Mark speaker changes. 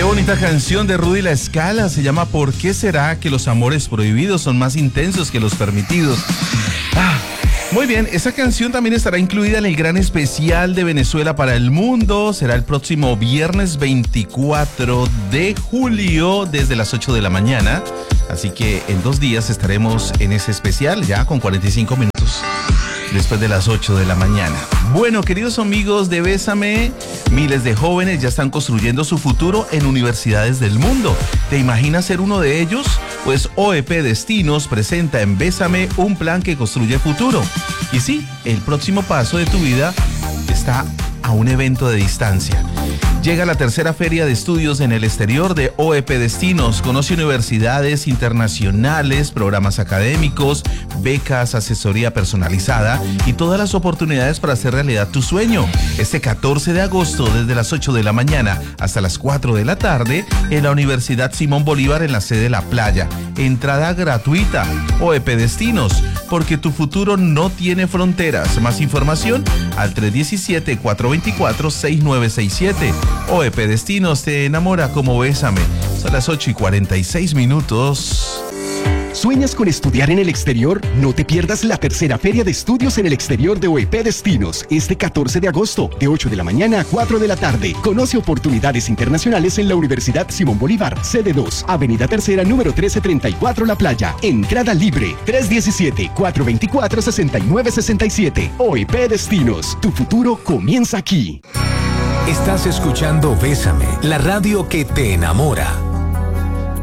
Speaker 1: bonita canción de Rudy La Scala, se llama ¿Por qué será que los amores prohibidos son más intensos que los permitidos? Muy bien, esa canción también estará incluida en el gran especial de Venezuela para el mundo. Será el próximo viernes 24 de julio desde las 8 de la mañana. Así que en 2 días estaremos en ese especial ya con 45 minutos después de las 8 de la mañana. Bueno, queridos amigos de Bésame, miles de jóvenes ya están construyendo su futuro en universidades del mundo. ¿Te imaginas ser uno de ellos? Pues OEP Destinos presenta en Bésame un plan que construye futuro. Y sí, el próximo paso de tu vida está a un evento de distancia. Llega la tercera feria de estudios en el exterior de OEP Destinos. Conoce universidades internacionales, programas académicos, becas, asesoría personalizada y todas las oportunidades para hacer realidad tu sueño. Este 14 de agosto, desde las 8 de la mañana hasta las 4 de la tarde, en la Universidad Simón Bolívar en la sede La Playa. Entrada gratuita. OEP Destinos, porque tu futuro no tiene fronteras. Más información al 317-424-6967. OEP Destinos te enamora como Bésame. Son las 8:46 minutos.
Speaker 2: ¿Sueñas con estudiar en el exterior? No te pierdas la tercera feria de estudios en el exterior de OEP Destinos, este 14 de agosto, de 8 de la mañana a 4 de la tarde. Conoce oportunidades internacionales en la Universidad Simón Bolívar, sede 2, Avenida Tercera, número 1334, La Playa. Entrada libre, 317-424-6967. OEP Destinos, tu futuro comienza aquí.
Speaker 3: Estás escuchando Bésame, la radio que te enamora.